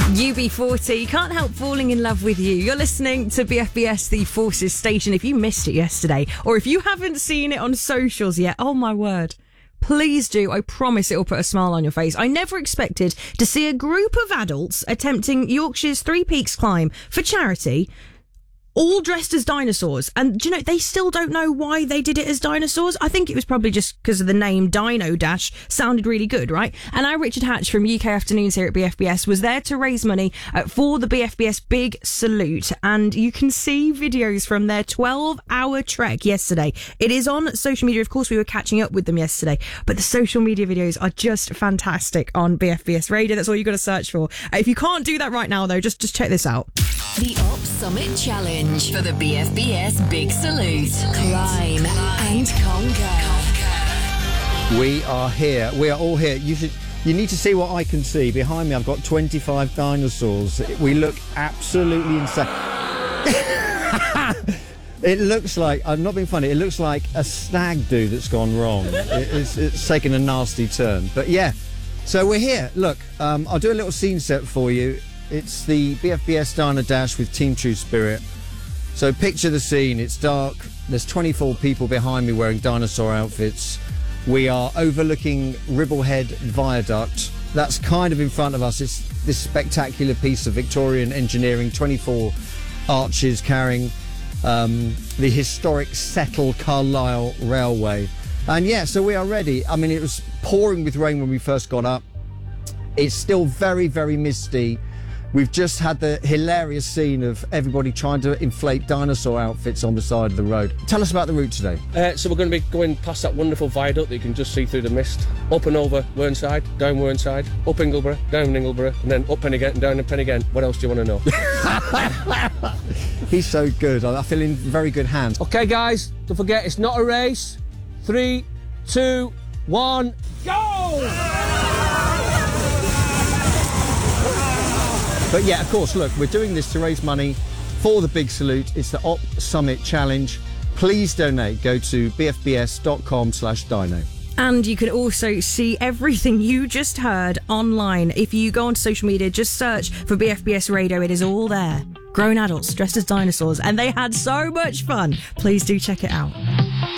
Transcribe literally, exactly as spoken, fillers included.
U B forty, can't help falling in love with you. You're listening to B F B S, the Forces station. If you missed it yesterday, or if you haven't seen it on socials yet, oh my word, please do. I promise it will put a smile on your face. I never expected to see a group of adults attempting Yorkshire's Three Peaks climb for charity, all dressed as dinosaurs. And do you know, they still don't know why they did it as dinosaurs. I think it was probably just because of the name Dino Dash sounded really good, right? And I, Richard Hatch from U K Afternoons here at B F B S, was there to raise money uh, for the B F B S Big Salute. And you can see videos from their twelve hour trek yesterday. It is on social media. Of course, we were catching up with them yesterday, but the social media videos are just fantastic on B F B S Radio. That's all you got to search for. Uh, if you can't do that right now, though, just, just check this out. The Op Summit Challenge for the B F B S Big Salute. Climb and conquer. We are here. We are all here. You should. You need to see what I can see. Behind me, I've got twenty-five dinosaurs. We look absolutely insane. It looks like, I'm not being funny, it looks like a stag do that's gone wrong. It, it's, it's taken a nasty turn. But yeah, so we're here. Look, um, I'll do a little scene set for you. It's the B F B S Dino Dash with Team True Spirit. So picture the scene. It's dark. There's twenty-four people behind me wearing dinosaur outfits. We are overlooking Ribblehead Viaduct. That's kind of in front of us. It's this spectacular piece of Victorian engineering, twenty-four arches carrying um, the historic Settle Carlisle Railway. And yeah, so we are ready. I mean, it was pouring with rain when we first got up. It's still very, very misty. We've just had the hilarious scene of everybody trying to inflate dinosaur outfits on the side of the road. Tell us about the route today. Uh, so we're going to be going past that wonderful viaduct that you can just see through the mist, up and over Whernside, down Whernside, up Ingleborough, down Ingleborough, and then up Pennygent and down Pennygent. What else do you want to know? He's so good. I feel in very good hands. Okay, guys, don't forget, it's not a race. Three, two, one, go! But yeah, of course, look, we're doing this to raise money for the Big Salute. It's the Op Summit Challenge. Please donate. Go to bfbs.com slash dino. And you can also see everything you just heard online. If you go onto social media, just search for B F B S Radio. It is all there. Grown adults dressed as dinosaurs, and they had so much fun. Please do check it out.